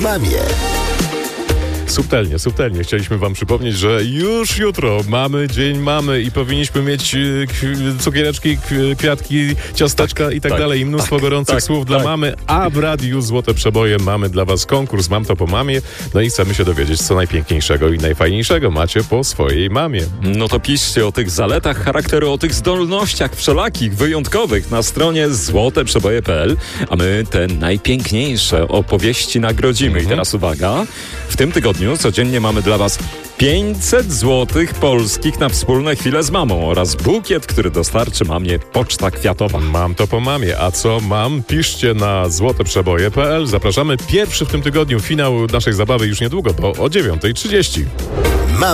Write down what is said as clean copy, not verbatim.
mamie. Subtelnie chcieliśmy wam przypomnieć, że już jutro mamy Dzień Mamy i powinniśmy mieć cukiereczki, kwiatki, ciasteczka i tak dalej. I mnóstwo gorących słów dla mamy, a w radiu Złote Przeboje mamy dla was konkurs Mam to po mamie. No i chcemy się dowiedzieć, co najpiękniejszego i najfajniejszego macie po swojej mamie. No to piszcie o tych zaletach charakteru, o tych zdolnościach wszelakich, wyjątkowych na stronie złoteprzeboje.pl, a my te najpiękniejsze opowieści nagrodzimy. I teraz uwaga, w tym tygodniu codziennie mamy dla was 500 złotych polskich na wspólne chwile z mamą oraz bukiet, który dostarczy mamie Poczta Kwiatowa. Mam to po mamie. A co mam? Piszcie na złoteprzeboje.pl. Zapraszamy pierwszy w tym tygodniu. Finał naszej zabawy już niedługo, bo o 9:30.